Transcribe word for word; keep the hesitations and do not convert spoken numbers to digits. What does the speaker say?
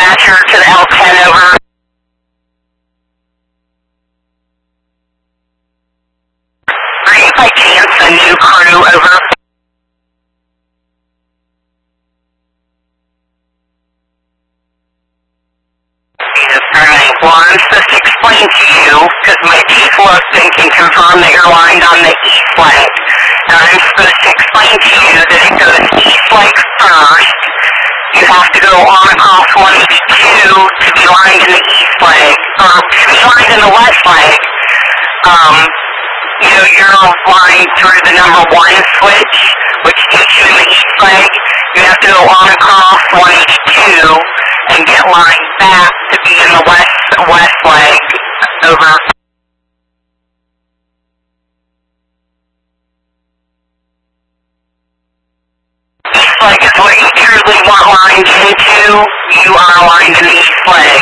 dispatcher to the L ten, over. Are you by chance a new crew, over? Alright, well, I'm supposed to explain to you, because my chief looked and can confirm that you're lined on the east flag. And I'm supposed to explain to you that it goes east flag first. You have to go on across one eighty-two to be lined in the east flag, or to be lined in the west flag. Um, you know, you're lined through the number one switch, which takes you in the east flag. You have to go on across one eighty-two and get lined back to be in the west west flag, over. East flag is what you truly want lined into. You are lined in the east flag.